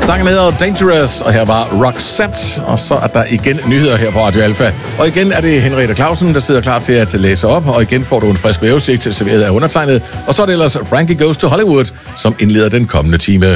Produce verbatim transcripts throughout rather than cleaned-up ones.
Sangen hedder Dangerous, og her var Roxette. Og så er der igen nyheder her på Radio Alfa. Og igen er det Henriette Clausen, der sidder klar til at læse op. Og igen får du en frisk vævesigt til serveret af undertegnet. Og så er det ellers Frankie Goes to Hollywood, som indleder den kommende time.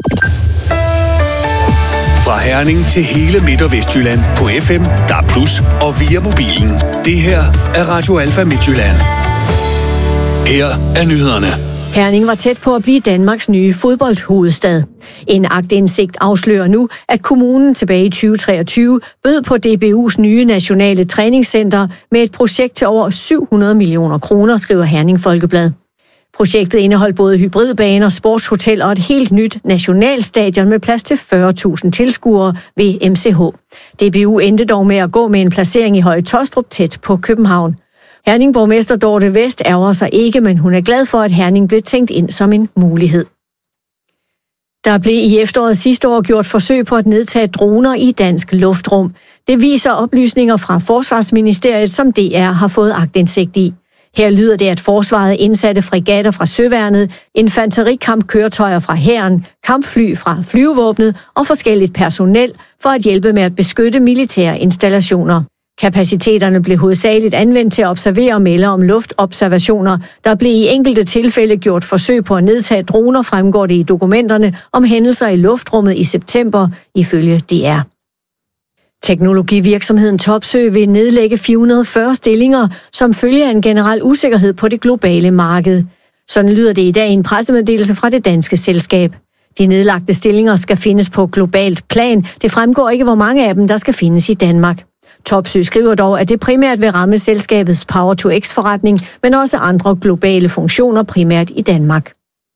Fra Herning til hele Midt- og Vestjylland på F M, D A B plus, og via mobilen. Det her er Radio Alfa Midtjylland. Her er nyhederne. Herning var tæt på at blive Danmarks nye fodboldhovedstad. En aktindsigt afslører nu, at kommunen tilbage i tyve treogtyve bød på D B U's nye nationale træningscenter med et projekt til over syv hundrede millioner kroner, skriver Herning Folkeblad. Projektet indeholdt både hybridbaner, sportshotel og et helt nyt nationalstadion med plads til fyrre tusind tilskuere ved M C H. D B U endte dog med at gå med en placering i Høje Taastrup tæt på København. Herning borgmester Dorte Vest ærger sig ikke, men hun er glad for, at Herning blev tænkt ind som en mulighed. Der blev i efteråret sidste år gjort forsøg på at nedtage droner i dansk luftrum. Det viser oplysninger fra Forsvarsministeriet, som D R har fået aktindsigt i. Her lyder det, at forsvaret indsatte fregatter fra Søværnet, infanterikampkøretøjer fra hæren, kampfly fra flyvevåbnet og forskelligt personel for at hjælpe med at beskytte militære installationer. Kapaciteterne blev hovedsageligt anvendt til at observere og melde om luftobservationer. Der blev i enkelte tilfælde gjort forsøg på at nedtage droner, fremgår det i dokumenterne om hændelser i luftrummet i september, ifølge D R. Teknologivirksomheden Topsøe vil nedlægge fire hundrede og fyrre stillinger, som følge af en generel usikkerhed på det globale marked. Sådan lyder det i dag i en pressemeddelelse fra det danske selskab. De nedlagte stillinger skal findes på globalt plan. Det fremgår ikke, hvor mange af dem, der skal findes i Danmark. Topsøe skriver dog, at det primært vil ramme selskabets Power to X-forretning, men også andre globale funktioner, primært i Danmark.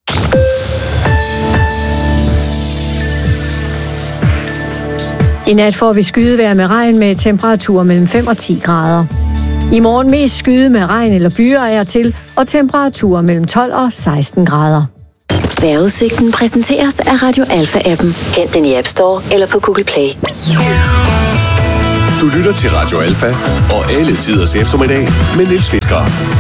I nat får vi skydevejr med regn med temperaturer mellem fem og ti grader. I morgen mest skyde med regn eller byer er til, og temperaturer mellem tolv og seksten grader. Vejrudsigten præsenteres af Radio Alfa-appen. Hent den i App Store eller på Google Play. Du lytter til Radio Alfa og alle tiders eftermiddag med Niels Fisker.